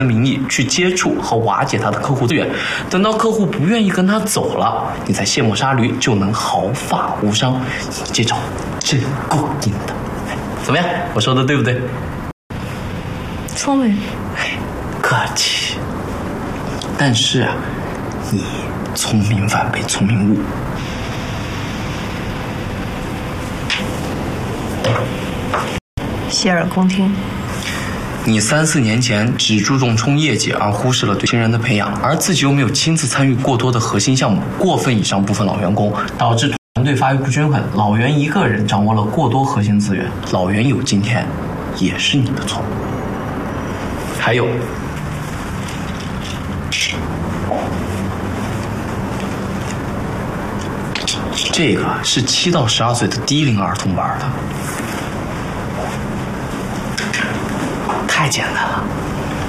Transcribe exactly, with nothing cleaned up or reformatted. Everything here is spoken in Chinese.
名义去接触和瓦解他的客户资源，等到客户不愿意跟他走了，你再卸磨杀驴，就能毫发无伤。这招真够硬的，怎么样？我说的对不对？ 聪明。 客气。但是啊，你聪明反被聪明误。 洗耳恭听。 你三四年前只注重冲业绩，而忽视了对新人的培养，而自己又没有亲自参与过多的核心项目，过分倚仗部分老员工，导致团队发育不均衡，老袁一个人掌握了过多核心资源，老袁有今天，也是你的错。还有，这个是七到十二岁的低龄儿童玩的，太简单了。